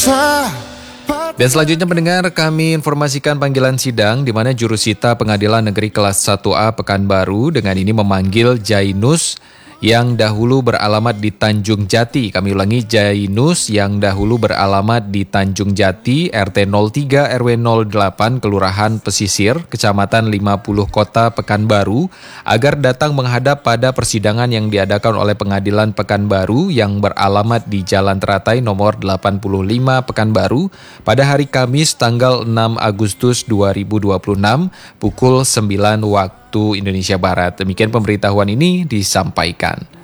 Dan selanjutnya pendengar, kami informasikan panggilan sidang di mana jurusita Pengadilan Negeri Kelas 1A Pekanbaru dengan ini memanggil Jainus yang dahulu beralamat di Tanjung Jati. Kami ulangi, Jainus yang dahulu beralamat di Tanjung Jati, RT 03 RW 08 Kelurahan Pesisir, Kecamatan 50 Kota Pekanbaru, agar datang menghadap pada persidangan yang diadakan oleh Pengadilan Pekanbaru yang beralamat di Jalan Teratai nomor 85 Pekanbaru pada hari Kamis tanggal 6 Agustus 2026 pukul 9 waktu Indonesia Barat. Demikian pemberitahuan ini disampaikan.